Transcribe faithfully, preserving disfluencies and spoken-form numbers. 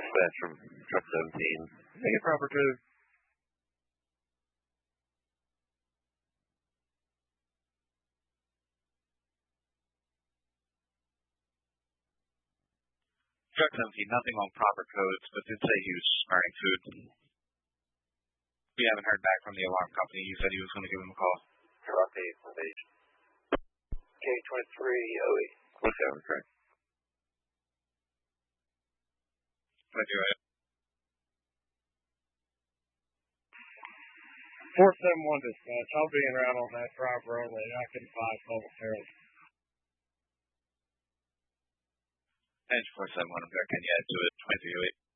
dispatch from truck seventeen. Make it proper code. Truck seventeen, nothing on proper codes, but did say he was smarting food. We haven't heard back from the alarm company. He said he was going to give him a call. Truck eight, stage. K twenty-three oh eight. What's that one, correct? Let's do it. four seven one dispatch. I'll be en route on that driver only. I can find Public Health. Engine four seven one, I'm back in. Yeah, do it. twenty-three oh eight.